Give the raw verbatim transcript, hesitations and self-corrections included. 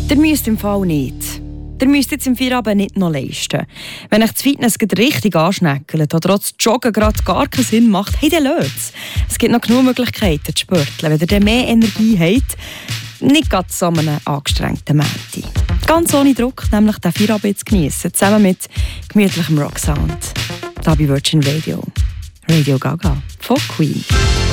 Ihr müsst im Fall nicht. Ihr müsst jetzt im Feierabend nicht noch leisten. Wenn euch das Fitness richtig anschneckelt oder trotz Joggen gerade gar keinen Sinn macht, hey, dann lasst es. Es gibt noch genug Möglichkeiten zu sporteln, wenn ihr dann mehr Energie habt. Nicht ganz so einem angstrengten Mänti. Ganz ohne Druck, nämlich den Feierabend zu geniessen, zusammen mit gemütlichem Rocksound. Da bei Virgin Radio. Radio Gaga von Queen.